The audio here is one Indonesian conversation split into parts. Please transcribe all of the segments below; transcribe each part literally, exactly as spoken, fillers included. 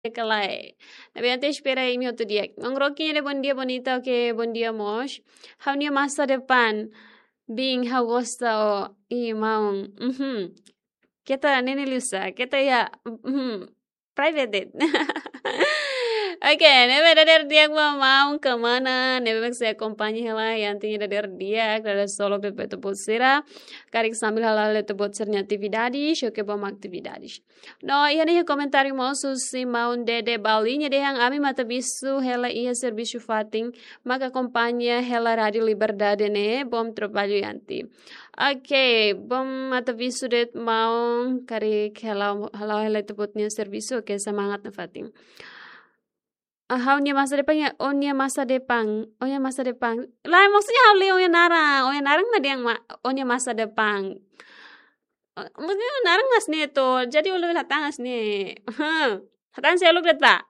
Calai. Nebe espera aí meu outro dia. Um roquinho de bom dia bonita, ok, bom dia mos. Haunia masa depan. Bing how gosta o imam. Mhm. Kita nene lusa, kita ya mhm. Private. Oke, nebe dader dia gua mau kemana? Nebe saya acompanhe ela yang tinha dader dia, kada solo pepe tu pulsera. Karik sambil halal tu pulsernya atividades, oke bom atividades. No, ia nih comentário moço se mau dede balinha de hang ami mata bisu hela ia serviço fating, maka acompanha hela rádio liberdade ne, bom trabalho yanti. Oke, bom mata bisu det mau karik hela hela hela tu putnya serviço, oke semangat na fating. Hau nia masa depan ya, oh nia masa depan, oh nia masa depan. Lah maksudnya hau leo ya narang, oh ya narang nggak yang ma, oh nia masa depan. Maksudnya narang ngas nih tuh, jadi ulu hatangas nih. Hatan saya lu pak.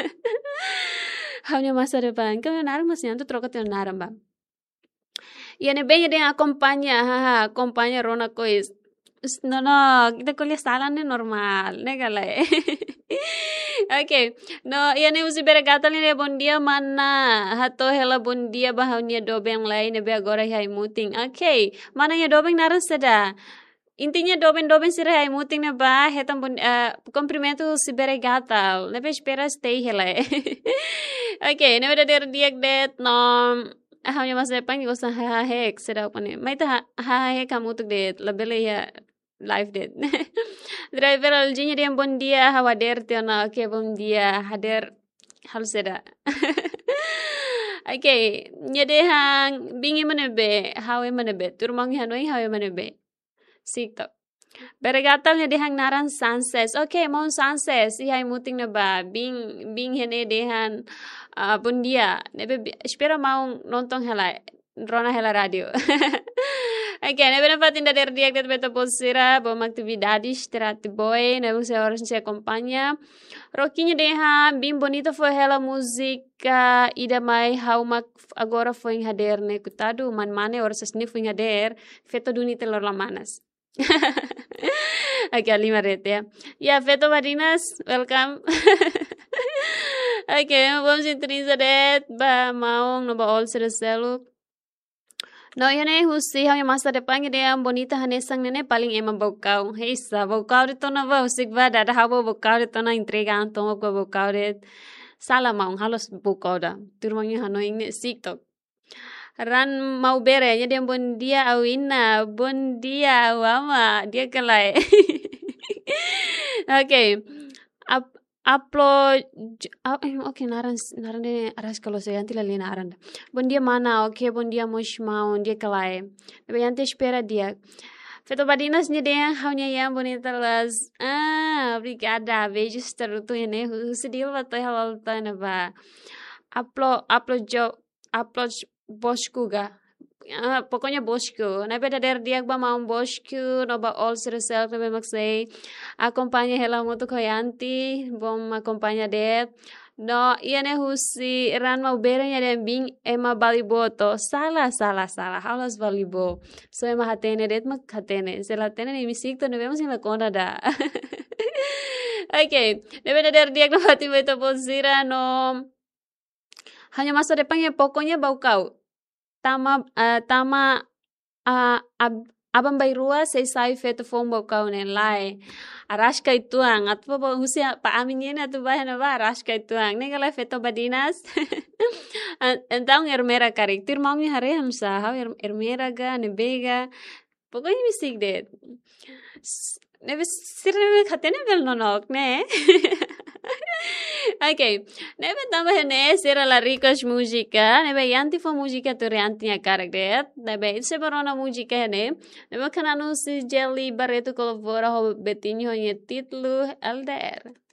Hau nia masa depan, kalau narang masih nanti trokat yang narang bang. Ya nih banyak yang acompaña, haha, acompaña Rona Kois. No, no, kita kuliah salah nih normal, nih kalai. Okay, no, yan ay usi beragatal ni bon dia mana hato hela bon dia bahaw niya dobeng lain na agora hay muting. Okay, mana niya dobeng naran sada. Intinya dobeng-dobeng sira hay muting na ba hetam bon uh, cumprimento si beragatal. Nebe espera stay hela. Okay, nebe der diag det no ah niya mas depan ko sa hahek sada ko ni. May ta hahek kamutuk det labele ya live dead. Driver aljinya dia bon dia hawader tiona ke bon dia hader hal seda. Okay, nyede hang bingi manebe hawe manebe turmangi hanoi hawe manebe. Sikto. Beragatal nyede hang naran sunset. Okay, mon sunset si hay muting na ba bing bing hene dehan uh, bon dia. Nebe espera mau nonton helai. Rona hela radio. Oke, okay, nebe nafatin dader dia que beta pulsera, bom atividades, terate boy, nebe se horas se acompanha. Roquinha deha, bem bonita foi hela música, ida mai haumak agora foi em hader ne kutado, man mane horas sni foi em hader, feto duni telor lamanas. Oke, okay, lima ret ya. Ya, feto marinas, welcome. Oke, okay, bom sintonisa det, ba maong no ba all selu. No, yan ay husi hau yung masa depan dia bonita hanesang nene paling emang bokau. Heisa bokau dito na ba usik ba dada habo bokau dito na entrega anto ko bokau det. Sala maung halos bokau da. Turmang yung hano ing siktok. Ran mau bere nya dia bon dia awina bon dia wama dia kelai. Okay. Ap upload uh, okay naran naran de aras kalau saya nanti lali naran bon dia mana okay bon dia mos mau dia kelai tapi nanti espera dia feto badinas nya dia haunya yang bonita las ah obrigada beijos taruto ne sedil bato halal tana ba upload upload job upload boskuga Uh, pokoknya bosku, nabe dader dia ba mau bosku, no ba all self nabe maksay, acompaña hela moto koyanti, bom acompaña det, no iane husi ran mau berenya den bing ema baliboto, salah salah salah, halas balibo, so ema hatene det mak hatene, sela hatene ni misik to nabe masih lakona da. Okay, nabe dader dia no hati beto posira no, hanya masa depannya pokoknya bau kau. Tama uh, tama uh, ab, abang bayrua say sai feto fong bau kau ne lai arash kai tuang atau pa husi pa amin yun atu bahan ba arash kai tuang ne kala feto badinas entang ermera karik tir mau mi hare hamsa hau ermera ga ne bega pokoknya misik det ne sir ne khatene bel nonok ne. Okay, nebe tambah ne sera la ricos música, nebe yanti fo música tu yanti ya karakter, nebe se barona música ne, nebe kananu si jelly bareto colabora ho betinho ye titlu L D R.